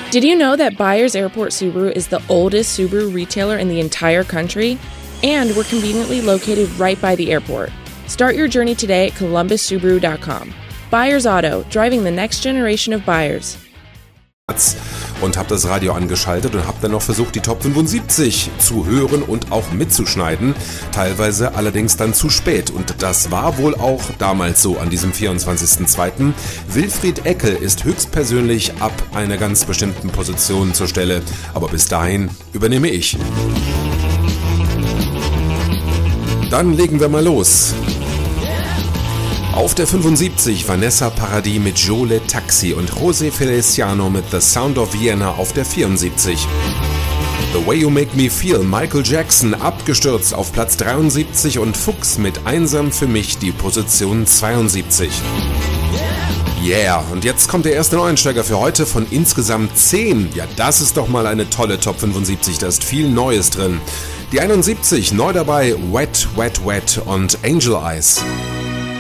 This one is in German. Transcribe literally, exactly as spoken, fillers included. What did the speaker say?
Did you know that Byers Airport Subaru is the oldest Subaru retailer in the entire country? And we're conveniently located right by the airport. Start your journey today at columbus subaru dot com. Byers Auto, driving the next generation of buyers. Und habe das Radio angeschaltet und habe dann noch versucht, die Top fünfundsiebzig zu hören und auch mitzuschneiden. Teilweise allerdings dann zu spät. Und das war wohl auch damals so an diesem vierundzwanzigsten zweiten Wilfried Eckel ist höchstpersönlich ab einer ganz bestimmten Position zur Stelle. Aber bis dahin übernehme ich. Dann legen wir mal los. Auf der fünfundsiebzig Vanessa Paradis mit Jole Taxi und José Feliciano mit The Sound of Vienna auf der vierundsiebzig. The Way You Make Me Feel, Michael Jackson, abgestürzt auf Platz dreiundsiebzig und Fuchs mit Einsam für mich die Position zweiundsiebzig. Yeah, und jetzt kommt der erste Neuensteiger für heute von insgesamt zehn. Ja, das ist doch mal eine tolle Top fünfundsiebzig, da ist viel Neues drin. Die einundsiebzig, neu dabei, Wet, Wet, Wet und Angel Eyes.